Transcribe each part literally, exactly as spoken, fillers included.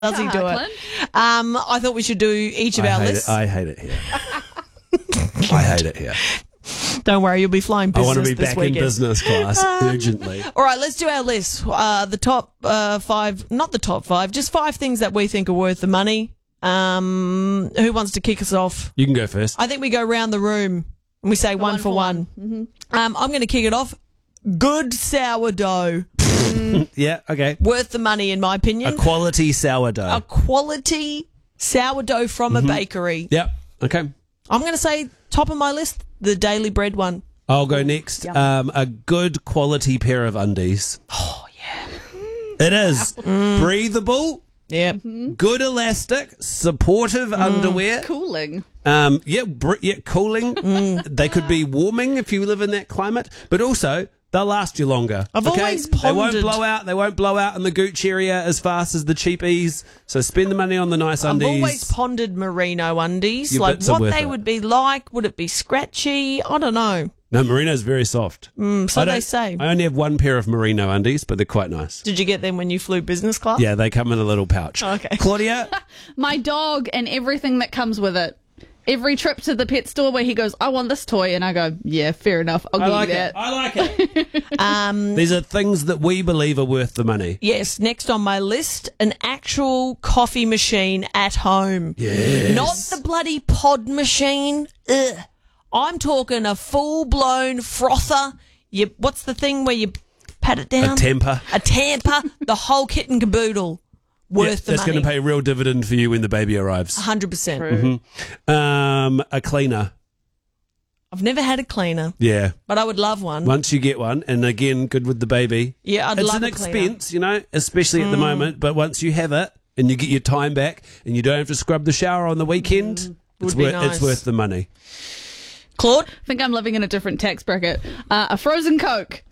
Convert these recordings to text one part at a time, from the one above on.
does he do it? Um, I thought we should do each of I our hate lists. It. I hate it here. I hate it here. Don't worry, you'll be flying I business want to be this back weekend. in business class urgently. All right, let's do our list. Uh, the top uh, five, not the top five, just five things that we think are worth the money. Um, who wants to kick us off? You can go first. I think we go round the room and we say one, one for for one. one. Mm-hmm. Um, I'm going to kick it off. Good sourdough. Yeah, okay. Worth the money, in my opinion. A quality sourdough. A quality sourdough from Mm-hmm. a bakery. Yep, okay. I'm going to say top of my list, the Daily Bread one. I'll go next. Yum. Um, a good quality pair of undies. Oh, yeah. It is. Breathable, Yeah. good elastic, supportive underwear. Cooling. Um, yeah, br- yeah, cooling. They could be warming if you live in that climate, but also they'll last you longer. I've okay? always They won't pondered- blow out. They won't blow out in the gooch area as fast as the cheapies. So spend the money on the nice I've undies. always pondered merino undies, Your like bits are what worth they it. would be like. Would it be scratchy? I don't know. No, merino's very soft. Mm, so I don't- they say. I only have one pair of merino undies, but they're quite nice. Did you get them when you flew business class? Yeah, they come in a little pouch. Okay. Claudia? My dog and everything that comes with it. Every trip to the pet store where he goes, I want this toy, and I go, yeah, fair enough. I'll I give like you it. that. I like it. Um, These are things that we believe are worth the money. yes, next on my list, an actual coffee machine at home. Yes. Not the bloody pod machine. Ugh. I'm talking a full-blown frother. You, what's the thing where you pat it down? A temper. A tamper. The whole kit and caboodle. Worth Yeah, the that's money. going to pay a real dividend for you when the baby arrives. one hundred percent. True. Um, a cleaner. I've never had a cleaner, Yeah. but I would love one. Once you get one, and again, good with the baby. Yeah, I'd it's love an a cleaner. Mm. expense, you know, especially at the moment. But once you have it and you get your time back and you don't have to scrub the shower on the weekend, it's, Mm, would be wor- nice. it's worth the money. Claude? I think I'm living in a different tax bracket. Uh, a frozen Coke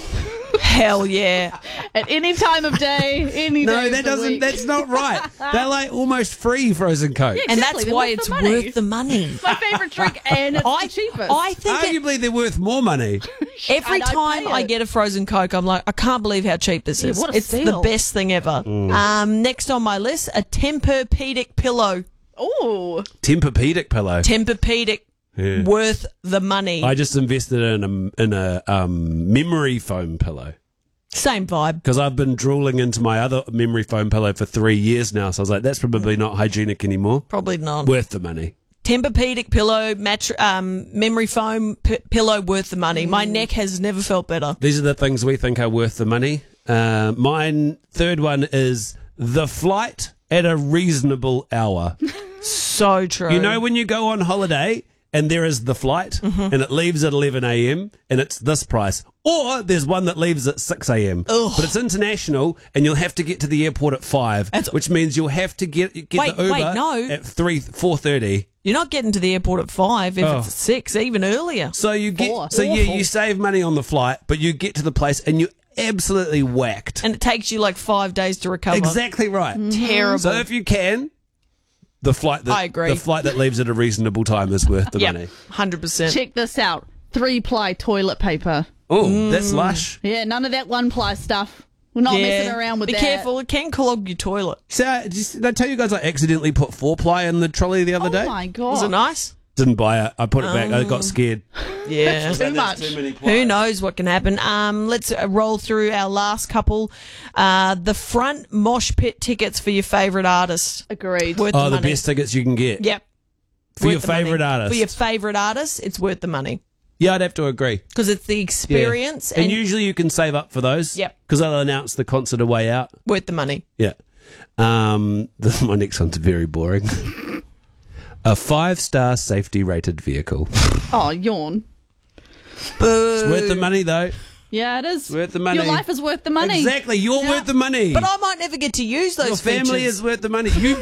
Hell yeah. at any time of day, any No, day of that the doesn't. week. That's not right. They're like almost free frozen Coke. And Exactly, that's they're why worth it's the money. worth the money. my favourite drink, and it's I, the cheapest. I think it, Arguably, they're worth more money. every And I time pay I it. get a frozen Coke, I'm like, I can't believe how cheap this Yeah, is. what a It's the steal. best thing ever. Mm. Um, next on my list, a Tempur-Pedic pillow. Oh, Tempur-Pedic pillow. Tempur-Pedic, Yeah. worth the money. I just invested in a in a um, memory foam pillow Same vibe. because I've been drooling into my other memory foam pillow for three years now. So I was like, that's probably not hygienic anymore. Probably not. Worth the money. Tempur-Pedic pillow, mattre- um, memory foam p- pillow, worth the money. My neck has never felt better. These are the things we think are worth the money. Uh, mine third one is the flight at a reasonable hour. So true. You know when you go on holiday and there is the flight and it leaves at eleven a.m. and it's this price. Or there's one that leaves at six a.m. Ugh. But it's international and you'll have to get to the airport at five, That's- which means you'll have to get get Wait, the Uber wait, no. at three four thirty. You're not getting to the airport at five if Oh. it's at six, even earlier. So you get Four. so yeah, Awful. you save money on the flight, but you get to the place and you're absolutely whacked. And it takes you like five days to recover. Exactly right. Terrible. So if you can, the flight that I agree. the flight that leaves at a reasonable time is worth the Yep, money. one hundred percent. check this out. Three ply toilet paper. Oh, that's lush. Yeah, none of that one ply stuff. We're not messing around with Be that. careful, it can clog your toilet. So, uh, just, did I tell you guys I accidentally put four ply in the trolley the other Oh day? my god. Was it nice? Didn't buy it. I put it back. I got scared. Yeah. Too much. Who knows what can happen? Um, let's uh, roll through our last couple. Uh, the front mosh pit tickets for your favourite artist. Agreed. Worth Oh, the the money. best tickets you can get. Yep. For your Worth the money. favourite artist. For your favourite artist, it's worth the money. Yeah, I'd have to agree. Because it's the Yeah. experience And, and, usually you can save up for those. Yep. Because they'll announce the concert a way out. worth the money. Yeah. Um, this, my next one's very boring. A five-star safety-rated vehicle. Oh, yawn. Boo. It's worth the money, though. Yeah, it is. Worth the money. Your life is worth the money. Exactly. You're Yeah. worth the money. But I might never get to use those Your family features. is worth the money. You,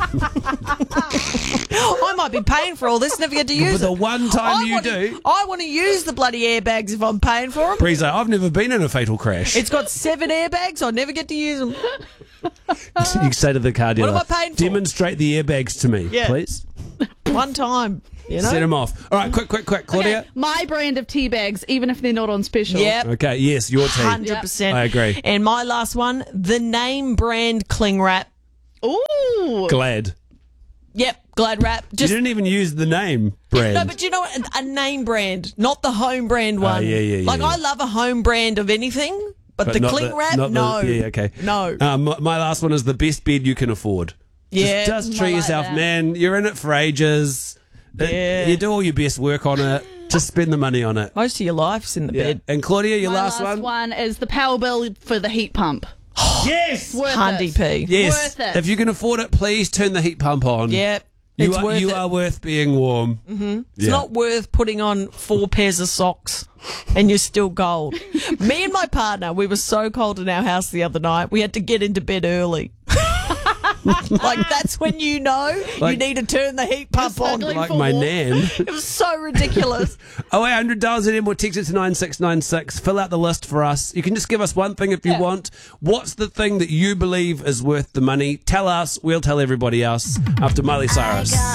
I might be paying for all this, never get to use for the it. one time I you want do. To, I want to use the bloody airbags if I'm paying for them. Breezo, I've never been in a fatal crash. It's got seven airbags. I never get to use them. You say to the car dealer, am I paying for? demonstrate the airbags to me, Yeah. please. One time, you know. Set them off. All right, quick, quick, quick. Claudia? Okay, my brand of tea bags, even if they're not on special. Yep. Okay, yes, your team. Hundred percent. I agree. And my last one, the name brand cling wrap. Ooh. Ooh. Glad. Yep, Glad wrap. You Just didn't even use the name brand. no, but you know what? A name brand, not the home brand one. yeah, yeah, yeah, Like yeah. I love a home brand of anything, but, But the not cling wrap, not no. The, yeah, okay. No. Um, my my last one is the best bed you can afford. Yeah, Just, just I treat like yourself, that. man. You're in it for ages. Uh, Yeah. You do all your best work on it. Just spend the money on it. Most of your life's in the Yeah. bed. And Claudia, your My last, one? is the power bill for the heat pump. Yes. Worth Handy it. P. Yes. Worth it. If you can afford it, please turn the heat pump on. Yep. You It's are worth you it. are worth being warm. Mm-hmm. It's not worth putting on four pairs of socks and you're still cold. Me and my partner, we were so cold in our house the other night, we had to get into bed early. Like, that's when you know you Like- need to turn the heat pump on. snuggling like for my warmth. nan. It was so ridiculous. Oh, eight hundred dollars in or text it to nine six nine six. Fill out the list for us. You can just give us one thing if you Yeah. want. What's the thing that you believe is worth the money? Tell us. We'll tell everybody else after Miley Cyrus.